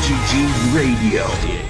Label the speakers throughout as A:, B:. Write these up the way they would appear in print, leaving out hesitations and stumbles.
A: BGG Radio.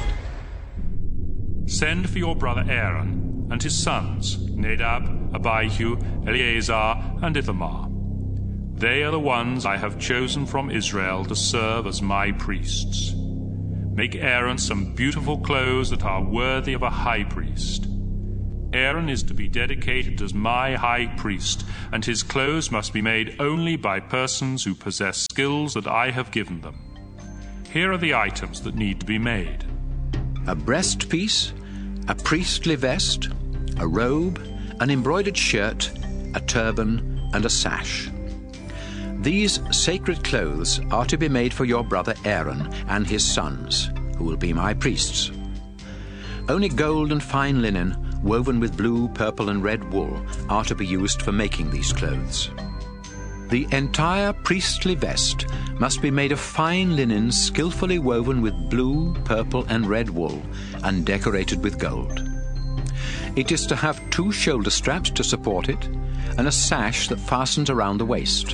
B: Send for your brother Aaron and his sons, Nadab, Abihu, Eleazar, and Ithamar. They are the ones I have chosen from Israel to serve as my priests. Make Aaron some beautiful clothes that are worthy of a high priest. Aaron is to be dedicated as my high priest, and his clothes must be made only by persons who possess skills that I have given them. Here are the items that need to be made:
C: a breastpiece, a priestly vest, a robe, an embroidered shirt, a turban, and a sash. These sacred clothes are to be made for your brother Aaron and his sons, who will be my priests. Only gold and fine linen, woven with blue, purple, and red wool, are to be used for making these clothes. The entire priestly vest must be made of fine linen skillfully woven with blue, purple, and red wool, and decorated with gold. It is to have 2 shoulder straps to support it, and a sash that fastens around the waist.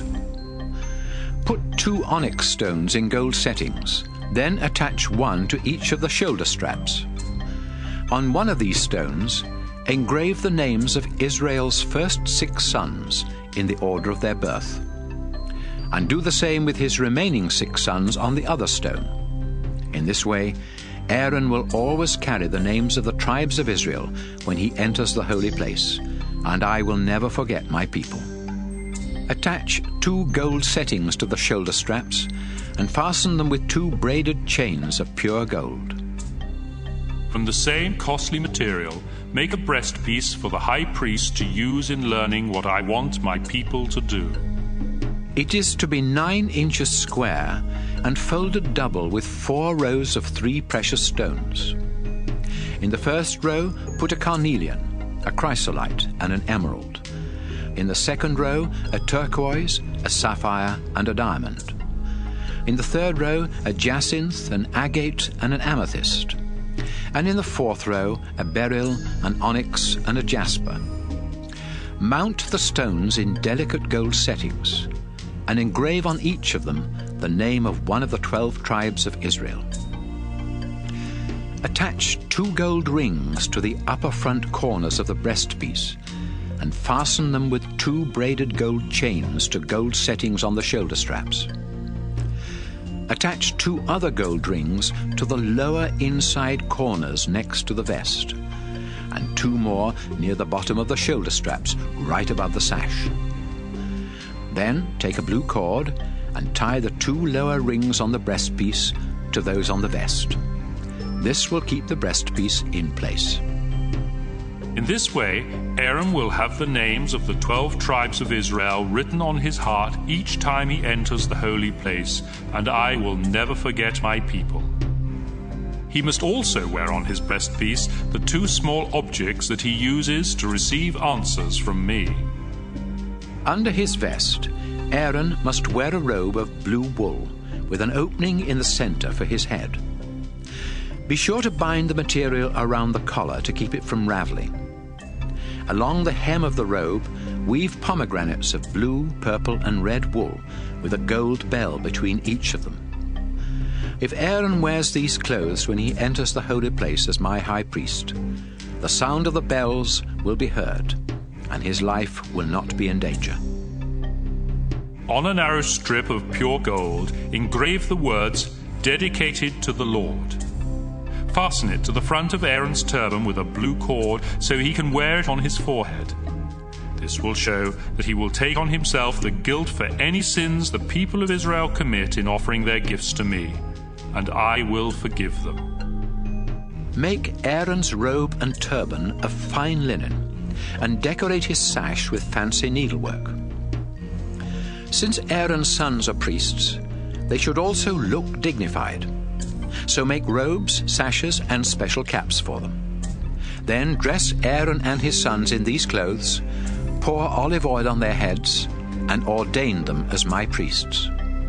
C: Put 2 onyx stones in gold settings, then attach 1 to each of the shoulder straps. On one of these stones, engrave the names of Israel's first 6 sons in the order of their birth, and do the same with his remaining 6 sons on the other stone. In this way, Aaron will always carry the names of the tribes of Israel when he enters the holy place, and I will never forget my people. Attach 2 gold settings to the shoulder straps and fasten them with 2 braided chains of pure gold.
B: From the same costly material, make a breastpiece for the high priest to use in learning what I want my people to do.
C: It is to be 9 inches square and folded double with 4 rows of 3 precious stones. In the first row, put a carnelian, a chrysolite, and an emerald. In the second row, a turquoise, a sapphire, and a diamond. In the third row, a jacinth, an agate, and an amethyst. And in the fourth row, a beryl, an onyx, and a jasper. Mount the stones in delicate gold settings, and engrave on each of them the name of one of the 12 tribes of Israel. Attach 2 gold rings to the upper front corners of the breastpiece, and fasten them with 2 braided gold chains to gold settings on the shoulder straps. Attach 2 other gold rings to the lower inside corners next to the vest, and 2 more near the bottom of the shoulder straps, right above the sash. Then take a blue cord and tie the 2 lower rings on the breastpiece to those on the vest. This will keep the breastpiece in place.
B: In this way, Aaron will have the names of the 12 tribes of Israel written on his heart each time he enters the holy place, and I will never forget my people. He must also wear on his breastpiece the 2 small objects that he uses to receive answers from me.
C: Under his vest, Aaron must wear a robe of blue wool with an opening in the center for his head. Be sure to bind the material around the collar to keep it from raveling. Along the hem of the robe, weave pomegranates of blue, purple, and red wool with a gold bell between each of them. If Aaron wears these clothes when he enters the holy place as my high priest, the sound of the bells will be heard, and his life will not be in danger.
B: On a narrow strip of pure gold, engrave the words, "Dedicated to the Lord." Fasten it to the front of Aaron's turban with a blue cord so he can wear it on his forehead. This will show that he will take on himself the guilt for any sins the people of Israel commit in offering their gifts to me, and I will forgive them.
C: Make Aaron's robe and turban of fine linen, and decorate his sash with fancy needlework. Since Aaron's sons are priests, they should also look dignified. So make robes, sashes, and special caps for them. Then dress Aaron and his sons in these clothes, pour olive oil on their heads, and ordain them as my priests.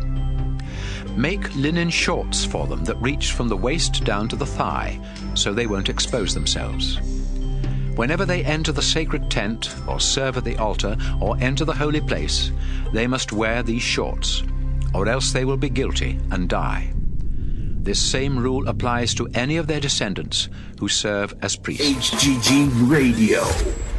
C: Make linen shorts for them that reach from the waist down to the thigh, so they won't expose themselves. Whenever they enter the sacred tent, or serve at the altar, or enter the holy place, they must wear these shorts, or else they will be guilty and die. This same rule applies to any of their descendants who serve as priests.
A: HGG Radio.